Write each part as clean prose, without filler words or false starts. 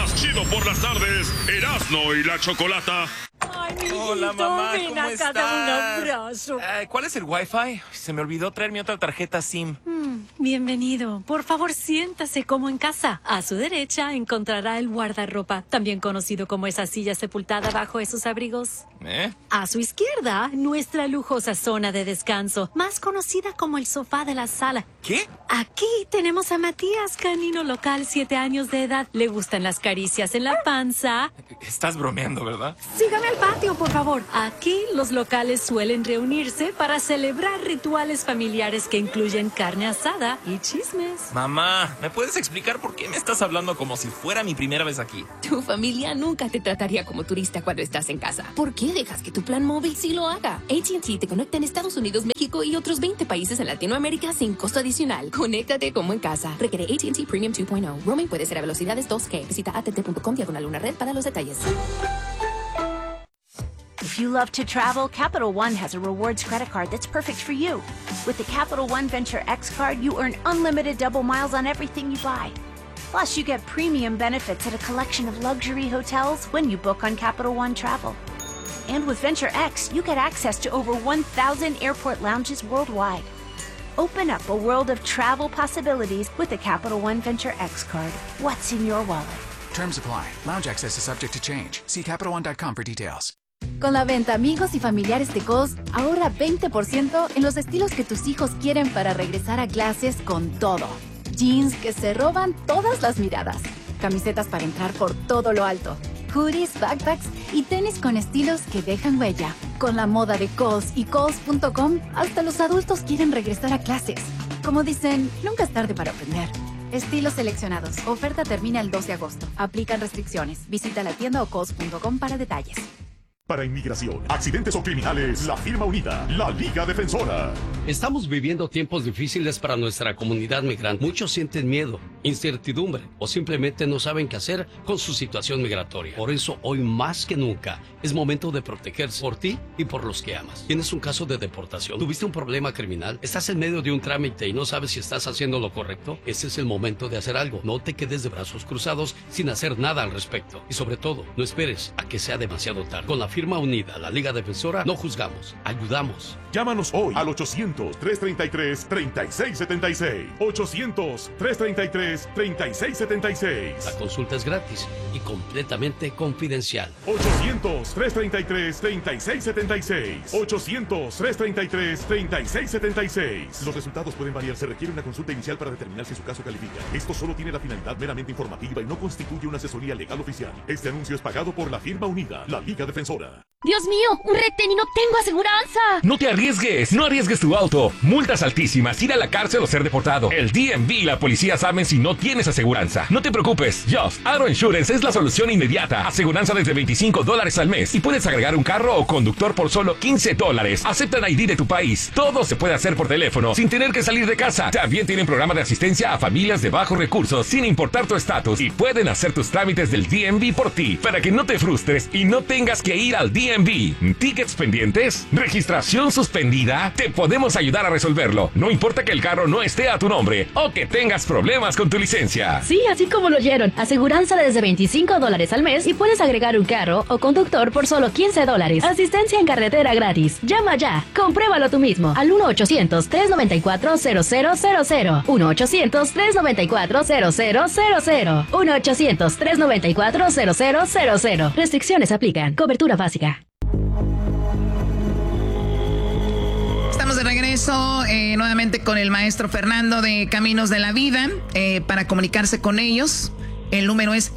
más chido por las tardes, Erasmo y la Chocolata. Ay, mijito, hola, mamá, ven ¿cómo acá, estás? dame un abrazo. ¿Cuál es el Wi-Fi? Se me olvidó traer mi otra tarjeta SIM. Bienvenido. Por favor, siéntase como en casa. A su derecha encontrará el guardarropa, también conocido como esa silla sepultada bajo esos abrigos. A su izquierda, nuestra lujosa zona de descanso, más conocida como el sofá de la sala. ¿Qué? Aquí tenemos a Matías, canino local, 7 años de edad. Le gustan las caricias en la panza. Estás bromeando, ¿verdad? Sígame al patio, por favor. Aquí los locales suelen reunirse para celebrar rituales familiares que incluyen carne asada y chismes. Mamá, ¿me puedes explicar por qué me estás hablando como si fuera mi primera vez aquí? Tu familia nunca te trataría como turista cuando estás en casa. ¿Por qué dejas que tu plan móvil sí lo haga? AT&T te conecta en Estados Unidos, México y otros 20 países en Latinoamérica sin costo adicional. Conéctate como en casa. Requiere AT&T Premium 2.0. Roaming puede ser a velocidades 2G. Visita att.com/red para los detalles. If you love to travel, Capital One has a rewards credit card that's perfect for you. With the Capital One Venture X card, you earn unlimited double miles on everything you buy. Plus, you get premium benefits at a collection of luxury hotels when you book on Capital One Travel. And with Venture X, you get access to over 1,000 airport lounges worldwide. Open up a world of travel possibilities with the Capital One Venture X card. What's in your wallet? Terms apply. Lounge access is subject to change. See CapitalOne.com for details. Con la venta Amigos y Familiares de Kohl's, ahorra 20% en los estilos que tus hijos quieren para regresar a clases con todo. Jeans que se roban todas las miradas. Camisetas para entrar por todo lo alto. Hoodies, backpacks y tenis con estilos que dejan huella. Con la moda de Kohl's y Kohls.com, hasta los adultos quieren regresar a clases. Como dicen, nunca es tarde para aprender. Estilos seleccionados. Oferta termina el 2 de agosto. Aplican restricciones. Visita la tienda o Kohls.com para detalles. Para inmigración, accidentes o criminales, la firma unida, la Liga Defensora. Estamos viviendo tiempos difíciles para nuestra comunidad migrante. Muchos sienten miedo, incertidumbre o simplemente no saben qué hacer con su situación migratoria. Por eso, hoy más que nunca, es momento de protegerse por ti y por los que amas. ¿Tienes un caso de deportación? ¿Tuviste un problema criminal? ¿Estás en medio de un trámite y no sabes si estás haciendo lo correcto? Ese es el momento de hacer algo. No te quedes de brazos cruzados sin hacer nada al respecto. Y sobre todo, no esperes a que sea demasiado tarde. Con la firma unida, la Liga Defensora, no juzgamos, ayudamos. Llámanos hoy al 800-333-3676. 800-333-3676. La consulta es gratis y completamente confidencial. 800-333-3676. 800-333-3676. Los resultados pueden variar. Se requiere una consulta inicial para determinar si su caso califica. Esto solo tiene la finalidad meramente informativa y no constituye una asesoría legal oficial. Este anuncio es pagado por la firma unida, la Liga Defensora. ¡Dios mío! ¡Un retén y no tengo aseguranza! No te arriesgues, no arriesgues tu auto. Multas altísimas, ir a la cárcel o ser deportado. El DMV y la policía saben si no tienes aseguranza. No te preocupes, Just Auto Insurance es la solución inmediata. Aseguranza desde $25 al mes y puedes agregar un carro o conductor por solo $15. Aceptan ID de tu país. Todo se puede hacer por teléfono sin tener que salir de casa. También tienen programa de asistencia a familias de bajos recursos sin importar tu estatus y pueden hacer tus trámites del DMV por ti para que no te frustres y no tengas que ir al DMV. ¿Tickets pendientes? ¿Registración suspendida? Te podemos ayudar a resolverlo. No importa que el carro no esté a tu nombre o que tengas problemas con tu licencia. Sí, así como lo oyeron. Aseguranza desde $25 al mes y puedes agregar un carro o conductor por solo $15. Asistencia en carretera gratis. Llama ya. Compruébalo tú mismo al 1-800-394-0000. 1-800-394-0000. 1-800-394-0000. Restricciones aplican. Cobertura básica. Estamos de regreso nuevamente con el maestro Fernando de Caminos de la Vida. Para comunicarse con ellos, el número es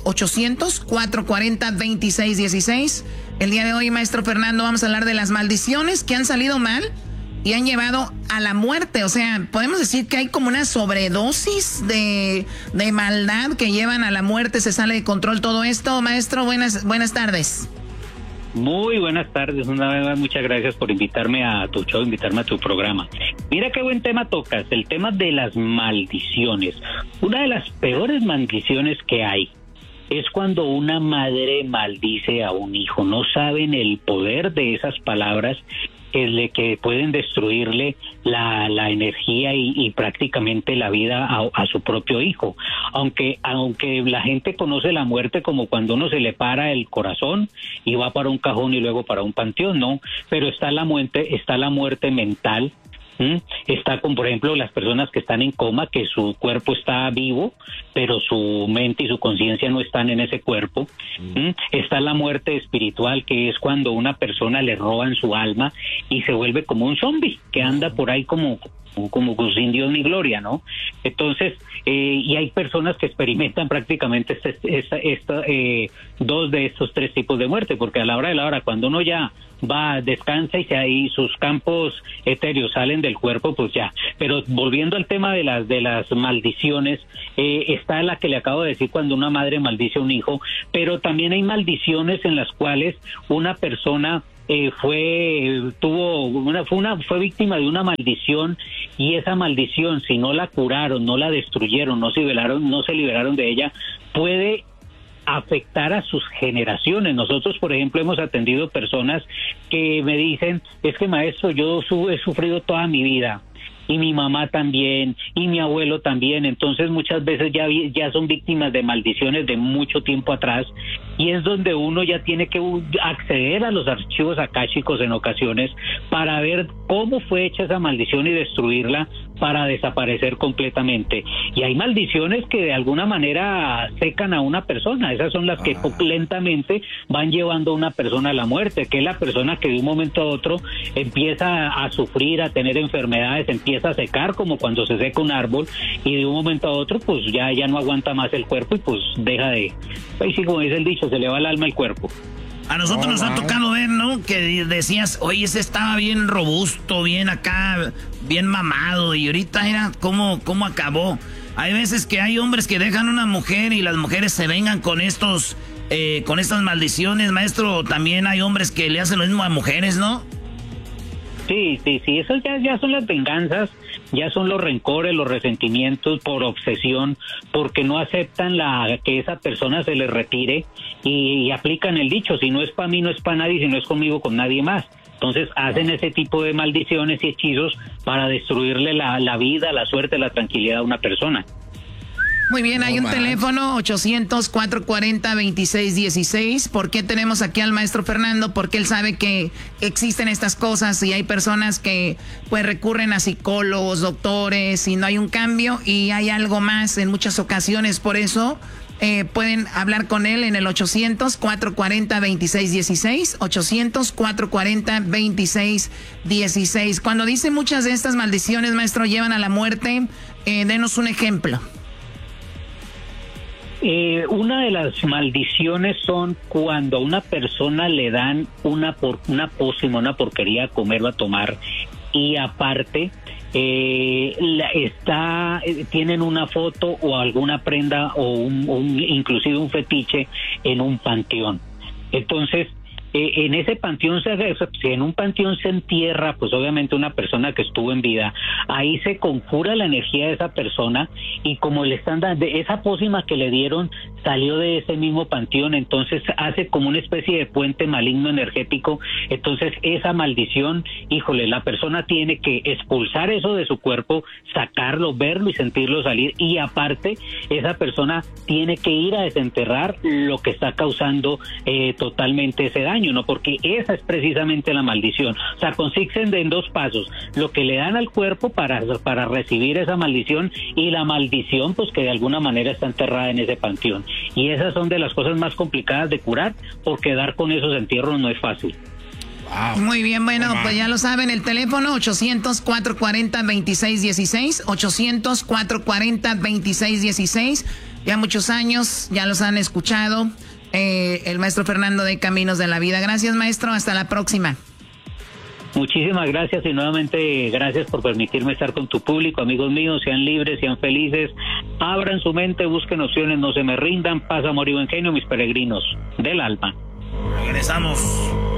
800-440-2616. El día de hoy, maestro Fernando, vamos a hablar de las maldiciones que han salido mal y han llevado a la muerte. O sea, podemos decir que hay como una sobredosis de maldad que llevan a la muerte. Se sale de control todo esto. Maestro, buenas tardes. Muy buenas tardes, una vez más, muchas gracias por invitarme a tu show, invitarme a tu programa. Mira qué buen tema tocas, el tema de las maldiciones. Una de las peores maldiciones que hay es cuando una madre maldice a un hijo. No saben el poder de esas palabras que pueden destruirle la energía y prácticamente la vida a su propio hijo. Aunque la gente conoce la muerte como cuando uno se le para el corazón y va para un cajón y luego para un panteón, ¿no? Pero está la muerte mental. Está con, por ejemplo, las personas que están en coma, que su cuerpo está vivo, pero su mente y su conciencia no están en ese cuerpo. Está la muerte espiritual, que es cuando una persona le roban su alma y se vuelve como un zombie, que anda por ahí como sin Dios ni gloria, ¿no? Entonces, y hay personas que experimentan prácticamente dos de estos tres tipos de muerte, porque a la hora de la hora, cuando uno ya descansa y sus campos etéreos salen del cuerpo, pues ya. Pero volviendo al tema de las maldiciones, está la que le acabo de decir, cuando una madre maldice a un hijo, pero también hay maldiciones en las cuales una persona fue víctima de una maldición, y esa maldición, si no la curaron, no la destruyeron, no se liberaron de ella, puede afectar a sus generaciones. Nosotros, por ejemplo, hemos atendido personas que me dicen, es que maestro, yo he sufrido toda mi vida, y mi mamá también, y mi abuelo también. Entonces muchas veces ya son víctimas de maldiciones de mucho tiempo atrás, y es donde uno ya tiene que acceder a los archivos akáshicos en ocasiones para ver cómo fue hecha esa maldición y destruirla para desaparecer completamente. Y hay maldiciones que de alguna manera secan a una persona. Esas son las que lentamente van llevando a una persona a la muerte, que es la persona que de un momento a otro empieza a sufrir, a tener enfermedades, empieza a secar, como cuando se seca un árbol, y de un momento a otro pues ya no aguanta más el cuerpo y pues deja de, pues sí, como dice el dicho, se le va el alma al cuerpo. A nosotros nos ha tocado ver, ¿no? Que decías, oye, ese estaba bien robusto, bien acá, bien mamado, y ahorita era cómo acabó. Hay veces que hay hombres que dejan una mujer y las mujeres se vengan con estas maldiciones, maestro. También hay hombres que le hacen lo mismo a mujeres, ¿no? Sí, eso ya son las venganzas, ya son los rencores, los resentimientos por obsesión, porque no aceptan que esa persona se les retire, y aplican el dicho, si no es para mí, no es para nadie, si no es conmigo, con nadie más. Entonces hacen ese tipo de maldiciones y hechizos para destruirle la vida, la suerte, la tranquilidad a una persona. Muy bien, hay un teléfono 800-440-2616. ¿Por qué tenemos aquí al maestro Fernando? Porque él sabe que existen estas cosas y hay personas que pues recurren a psicólogos, doctores, y no hay un cambio, y hay algo más en muchas ocasiones. Por eso pueden hablar con él en el 800-440-2616, 800-440-2616. Cuando dice muchas de estas maldiciones, maestro, llevan a la muerte, denos un ejemplo. Una de las maldiciones son cuando a una persona le dan una pócima, una porquería a comer o a tomar, y aparte tienen una foto o alguna prenda o inclusive un fetiche en un panteón. Entonces, en ese panteón, si en un panteón se entierra, pues obviamente una persona que estuvo en vida, ahí se conjura la energía de esa persona, y como le están dando, esa pócima que le dieron salió de ese mismo panteón, entonces hace como una especie de puente maligno energético. Entonces esa maldición, híjole, la persona tiene que expulsar eso de su cuerpo, sacarlo, verlo y sentirlo salir, y aparte esa persona tiene que ir a desenterrar lo que está causando totalmente ese daño, ¿no? Porque esa es precisamente la maldición. O sea, consisten en dos pasos: lo que le dan al cuerpo para recibir esa maldición, y la maldición pues que de alguna manera está enterrada en ese panteón. Y esas son de las cosas más complicadas de curar, porque dar con esos entierros no es fácil. Wow. Muy bien, bueno, pues ya lo saben, el teléfono 800-440-2616, 800-440-2616. Ya muchos años, ya los han escuchado. El maestro Fernando de Caminos de la Vida. Gracias, maestro, hasta la próxima. Muchísimas gracias, y nuevamente gracias por permitirme estar con tu público. Amigos míos, sean libres, sean felices, abran su mente, busquen opciones, no se me rindan. Paz, amor y buen genio, mis peregrinos del alma. Regresamos.